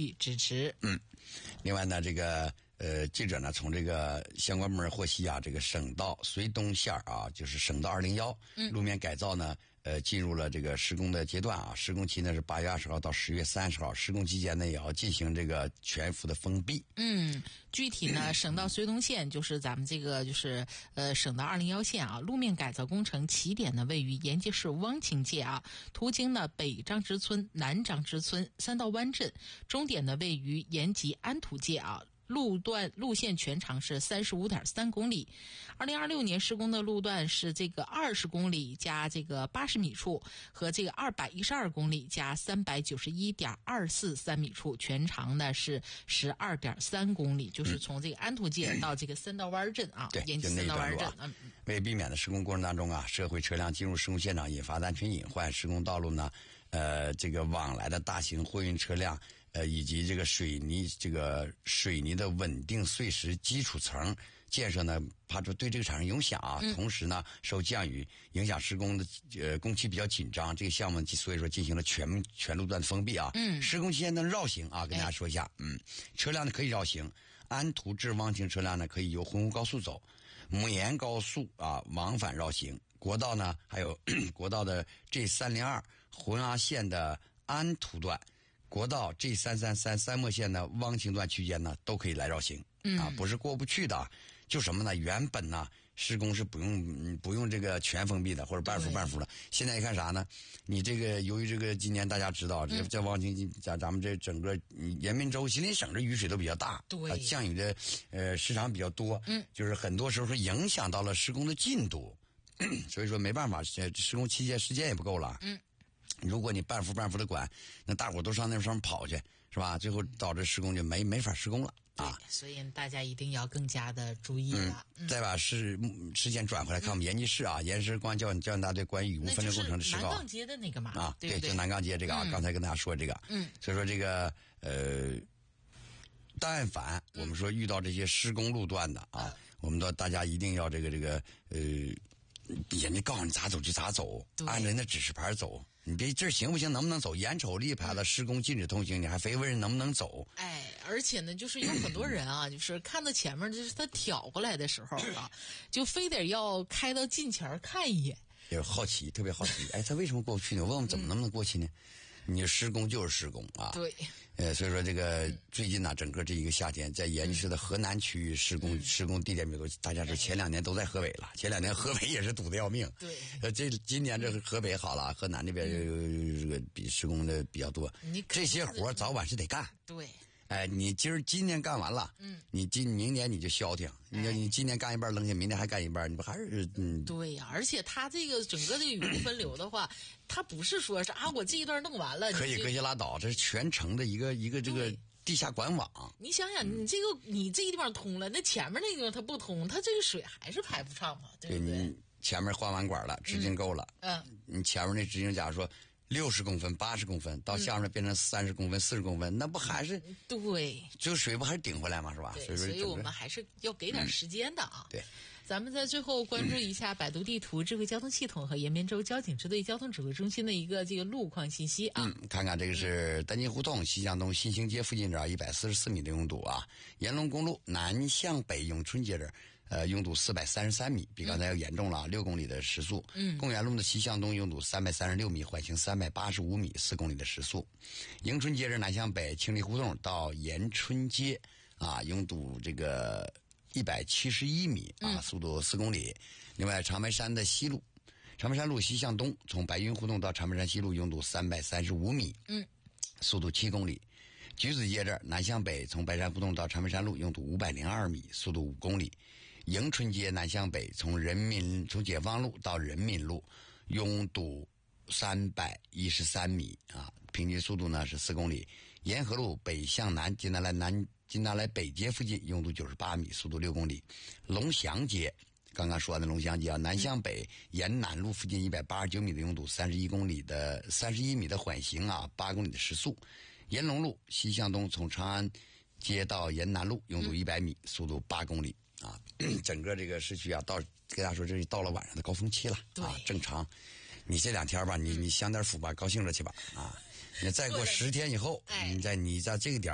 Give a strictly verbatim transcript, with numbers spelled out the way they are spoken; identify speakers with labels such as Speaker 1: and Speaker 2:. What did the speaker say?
Speaker 1: 予支持。
Speaker 2: 嗯，另外呢，这个呃记者呢从这个相关部门获悉啊，这个省道绥东线啊，就是省道二零一，路面改造呢。呃，进入了这个施工的阶段啊，施工期呢是八月二十号到十月三十号，施工期间呢也要进行这个全幅的封闭。
Speaker 1: 嗯，具体呢，省道绥东线就是咱们这个就是呃省道二零一线啊，路面改造工程起点呢位于延吉市汪清界啊，途经呢北张之村、南张之村三道湾镇，终点呢位于延吉安土界啊。路段路线全长是 三十五点三公里，二零二六年施工的路段是这个二十公里加这个八十米处和这个二百一十二公里加三百九十一点二四三米处，全长呢是十二点三公里，就是从这个安土界到这个三道湾镇啊，
Speaker 2: 对，
Speaker 1: 延吉三道湾镇。嗯，
Speaker 2: 为避免的施工过程当中啊，社会车辆进入施工现场引发安全隐患，施工道路呢，呃，这个往来的大型货运车辆。呃，以及这个水泥这个水泥的稳定碎石基础层建设呢，怕说对这个产生影响啊。嗯、同时呢，受降雨影响，施工的呃工期比较紧张，这个项目所以说进行了全全路段的封闭啊。嗯，施工期间能绕行啊，跟大家说一下，嗯，车辆呢可以绕行，安图至汪清车辆呢可以由浑湖高速走，母岩高速啊往返绕行，国道呢还有国道的 G 三零二浑阿线的安图段。国道 G 三三三三墨线的汪清段区间呢，都可以来绕行，嗯、啊，不是过不去的。就什么呢？原本呢，施工是不用不用这个全封闭的，或者半幅半幅的。现在一看啥呢？你这个由于这个今年大家知道，这这汪清咱咱们这整个延滨州、吉林省这雨水都比较大，
Speaker 1: 对，
Speaker 2: 啊、降雨的呃时长比较多，嗯，就是很多时候是影响到了施工的进度，所以说没办法，施工期间时间也不够了，嗯。如果你半幅半幅的管，那大伙都上那上面跑去，是吧？最后导致施工就没没法施工了啊！
Speaker 1: 所以大家一定要更加的注意了。
Speaker 2: 嗯嗯、再把事时间转回来看我们延吉市啊，延吉市公安交警交警大队关于雨污分流工程的施告。
Speaker 1: 南岗街的那个嘛
Speaker 2: 啊，
Speaker 1: 对对，
Speaker 2: 就南岗街这个啊，嗯、刚才跟大家说这个，嗯，所以说这个呃，但凡我们说遇到这些施工路段的啊，嗯、我们都大家一定要这个这个呃。人家告诉你咋走就咋走，按照人的指示牌走。你别这行不行，能不能走？眼瞅立牌子施工禁止通行，你还非问人能不能走？
Speaker 1: 哎，而且呢，就是有很多人啊，就是看到前面就是他挑过来的时候啊，就非得要开到近前看一眼。
Speaker 2: 有好奇，特别好奇，哎，他为什么过不去呢？我问问怎么能不能过去呢？你施工就是施工啊，
Speaker 1: 对，
Speaker 2: 呃，所以说这个最近呢，整个这一个夏天，在延吉市的河南区域施工、嗯、施工地点比较多，大家说前两年都在河北了，前两年河北也是堵得要命，
Speaker 1: 对，
Speaker 2: 呃，这今年这河北好了，河南那边这个比施工的比较多，
Speaker 1: 你
Speaker 2: 这些活早晚是得干，
Speaker 1: 对。
Speaker 2: 哎，你今儿今年干完了，嗯，你今明年你就消停，你
Speaker 1: 哎、
Speaker 2: 你今年干一半扔下，明年还干一半，你不还是嗯？
Speaker 1: 对呀，而且它这个整个这个雨污分流的话，它不是说是啊，我这一段弄完了，
Speaker 2: 可以搁下拉倒，这是全程的一个一个这个地下管网。
Speaker 1: 你想想，你这个你这个地方通了，那前面那个地方它不通，它这个水还是排不上嘛，对不对？
Speaker 2: 对你前面换完管了，直径够了，嗯，你前面那直径假如说。六十公分、八十公分，到下面变成三十公分、四十公分，那不还是
Speaker 1: 对？
Speaker 2: 这个水不还是顶回来吗？是吧？
Speaker 1: 所以，所以我们还是要给点时间的啊。
Speaker 2: 嗯、对，
Speaker 1: 咱们在最后关注一下百度地图、智慧交通系统和延边州交警支队交通指挥中心的一个这个路况信息啊。
Speaker 2: 嗯，看看这个是丹津胡同西向东新兴街附近这儿一百四十四米的拥堵啊，延龙公路南向北永春街这儿。呃，拥堵四百三十三米，比刚才要严重了，六、嗯、公里的时速。嗯，贡原路的西向东拥堵三百三十六米，缓行三百八十五米，四公里的时速。迎春街这南向北，清丽胡同到延春街啊，拥堵这个一百七十一米啊，速度四公里。嗯、另外，长白山的西路，长白山路西向东，从白云胡同到长白山西路拥堵三百三十五米，嗯，速度七公里。橘子街这儿南向北，从白山胡同到长白山路拥堵五百零二米，速度五公里。迎春街南向北，从人民从解放路到人民路拥堵三百一十三米啊，平均速度呢是四公里。沿河路北向南，金达莱南金达莱北街附近拥堵九十八米，速度六公里。龙祥街刚刚说的龙祥街啊，南向北沿南路附近一百八十九米的拥堵三十一公里的三十一米的缓行啊，八公里的时速。延龙路西向东，从长安街到沿南路拥堵一百米，速度八公里。啊，整个这个市区啊，到跟大家说，这是到了晚上的高峰期了啊，正常。你这两天吧，你你享点福吧，高兴着去吧啊！你再过十天以后，你在你在这个点